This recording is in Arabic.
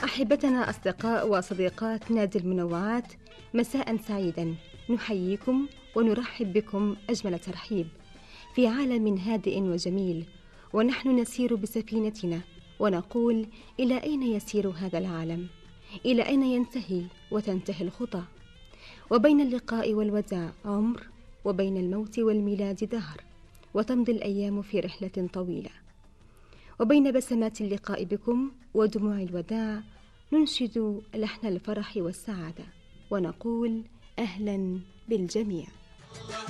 أحبتنا أصدقاء وصديقات نادي المنوعات، مساء سعيدا. نحييكم ونرحب بكم أجمل ترحيب في عالم هادئ وجميل، ونحن نسير بسفينتنا ونقول: إلى أين يسير هذا العالم؟ إلى أين ينتهي وتنتهي الخطى؟ وبين اللقاء والوداع عمر، وبين الموت والميلاد دهر، وتمضي الأيام في رحلة طويلة. وبين بسمات اللقاء بكم ودموع الوداع ننشد لحن الفرح والسعادة ونقول: أهلا بالجميع.